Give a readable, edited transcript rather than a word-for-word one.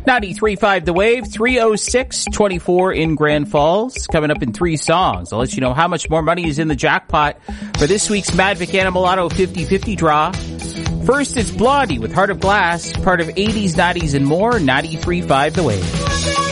93.5 The Wave, 306-24 in Grand Falls. Coming up in 3 songs. I'll let you know how much more money is in the jackpot for this week's Madvic Animal Auto 50-50 draw. First, it's Blondie with Heart of Glass, part of 80s, 90s, and more. 93.5 The Wave.